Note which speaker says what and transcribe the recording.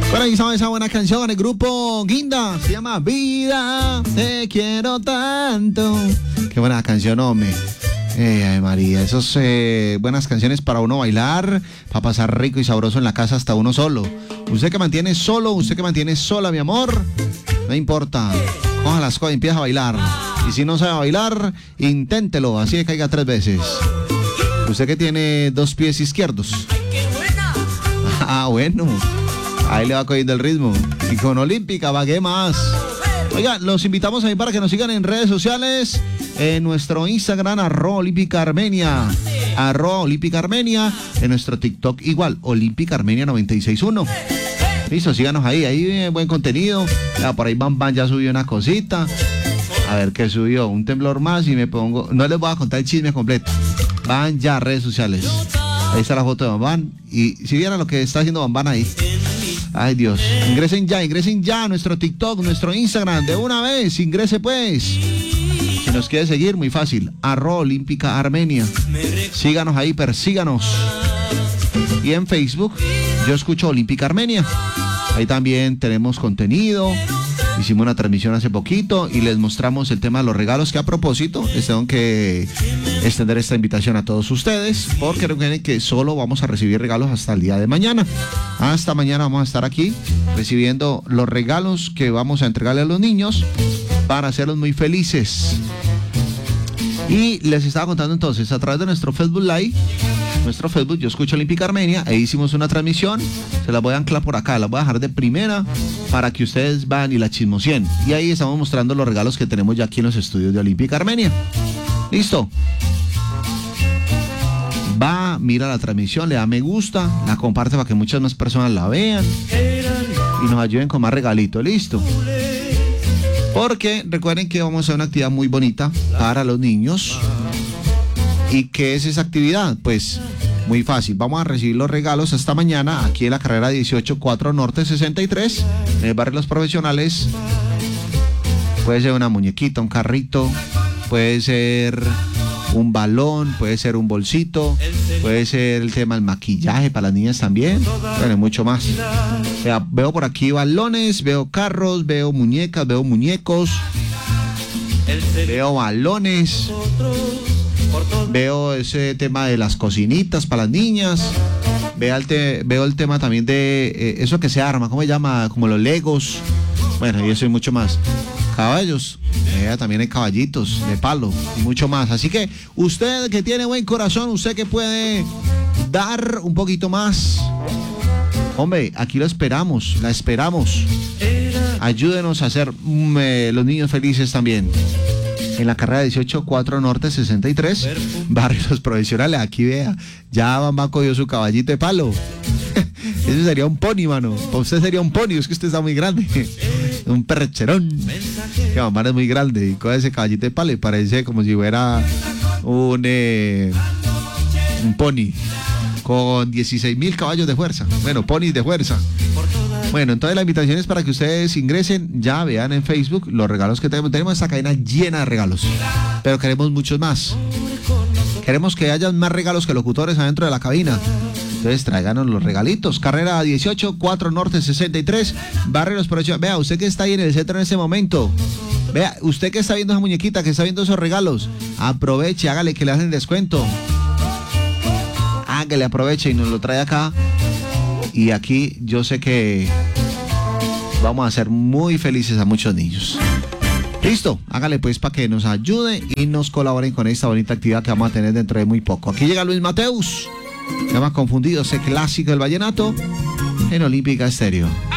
Speaker 1: Bueno, ahí saben esa buena canción, el grupo Guinda, se llama Vida, te quiero tanto. Qué buena canción, hombre. Ay, María, esas buenas canciones para uno bailar, para pasar rico y sabroso en la casa hasta uno solo. Usted que mantiene solo, usted que mantiene sola, mi amor, no importa, coja las cosas y empieza a bailar. Y si no sabe bailar, inténtelo, así que caiga 3 veces. Usted que tiene 2 pies izquierdos. Ah, bueno, ahí le va cogiendo el ritmo. Y con Olímpica, ¿qué más? Oiga, los invitamos ahí para que nos sigan en redes sociales. En nuestro Instagram, @OlímpicaArmenia. @OlímpicaArmenia. En nuestro TikTok igual, OlímpicaArmenia 961. Listo, síganos ahí buen contenido. Ya, por ahí Bam ya subió una cosita. A ver qué subió, un temblor más y me pongo. No les voy a contar el chisme completo. Van ya a redes sociales. Ahí está la foto de Bam. Y si vieran lo que está haciendo Bam ahí. Ay, Dios. Ingresen ya a nuestro TikTok, nuestro Instagram. De una vez, ingrese pues. Si nos quiere seguir, muy fácil. @OlímpicaArmenia. Síganos ahí, persíganos. Y en Facebook, yo escucho Olímpica Armenia. Ahí también tenemos contenido. Hicimos una transmisión hace poquito y les mostramos el tema de los regalos, que a propósito les tengo que extender esta invitación a todos ustedes, porque recuerden que solo vamos a recibir regalos hasta el día de mañana. Hasta mañana vamos a estar aquí recibiendo los regalos que vamos a entregarle a los niños para hacerlos muy felices. Y les estaba contando entonces, a través de nuestro Facebook Live, nuestro Facebook, yo escucho Olímpica Armenia, ahí hicimos una transmisión, se las voy a anclar por acá, las voy a dejar de primera para que ustedes van y la chismoseen. Y ahí estamos mostrando los regalos que tenemos ya aquí en los estudios de Olímpica Armenia. ¿Listo? Va, mira la transmisión, le da me gusta, la comparte para que muchas más personas la vean y nos ayuden con más regalitos. ¿Listo? Porque recuerden que vamos a hacer una actividad muy bonita para los niños. ¿Y qué es esa actividad? Pues muy fácil, vamos a recibir los regalos esta mañana aquí en la carrera 18-4 Norte 63, en el barrio Los Profesionales. Puede ser una muñequita, un carrito, puede ser un balón, puede ser un bolsito, puede ser el tema del maquillaje para las niñas también, bueno, mucho más. O sea, veo por aquí balones, veo carros, veo muñecas, veo muñecos, veo balones. Veo ese tema de las cocinitas para las niñas. Veo el tema también de eso que se arma, ¿cómo se llama? Como los legos. Bueno, y eso y mucho más. Caballos. También hay caballitos de palo y mucho más. Así que usted que tiene buen corazón, usted que puede dar un poquito más, hombre, aquí lo esperamos, la esperamos. Ayúdenos a hacer los niños felices también. En la carrera 18-4 Norte 63, barrio Los Profesionales. Aquí vea, ya mamá cogió su caballito de palo. Ese sería un pony, mano. Para usted sería un pony, es que usted está muy grande. Un percherón. Que mamá es muy grande y coge ese caballito de palo y parece como si fuera un pony con 16,000 caballos de fuerza. Bueno, ponis de fuerza. Bueno, entonces la invitación es para que ustedes ingresen, ya vean en Facebook los regalos que tenemos. Tenemos esta cadena llena de regalos, pero queremos muchos más. Queremos que haya más regalos que locutores adentro de la cabina. Entonces tráiganos los regalitos. Carrera 18-4 Norte 63, barrio Los Profesionales. Vea, usted que está ahí en el centro en ese momento. Vea, usted que está viendo esa muñequita, que está viendo esos regalos. Aproveche, hágale que le hacen descuento. Hágale, aproveche y nos lo trae acá. Y aquí yo sé que vamos a hacer muy felices a muchos niños. Listo, hágale pues para que nos ayude y nos colaboren con esta bonita actividad que vamos a tener dentro de muy poco. Aquí llega Luis Mateus, se llama Confundido, ese clásico del vallenato en Olímpica Estéreo.